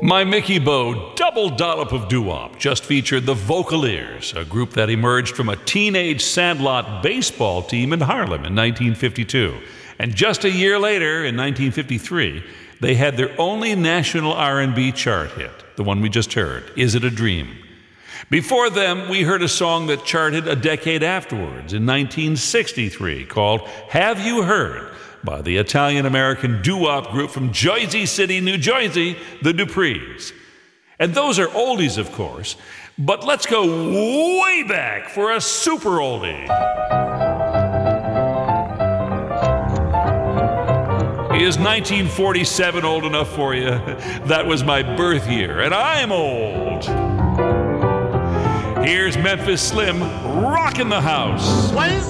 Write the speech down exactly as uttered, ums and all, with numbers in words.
My Mickey Bo double dollop of doo-wop just featured the Vocaliers, a group that emerged from a teenage Sandlot baseball team in Harlem in nineteen fifty-two. And just a year later, in nineteen fifty-three, they had their only national R and B chart hit, the one we just heard, Is It a Dream? Before them, we heard a song that charted a decade afterwards, in nineteen sixty-three, called Have You Heard? By the Italian-American doo-wop group from Jersey City, New Jersey, the Duprees. And those are oldies, of course, but let's go way back for a super oldie. Is nineteen forty-seven old enough for you? That was my birth year, and I'm old. Here's Memphis Slim rocking the house. What is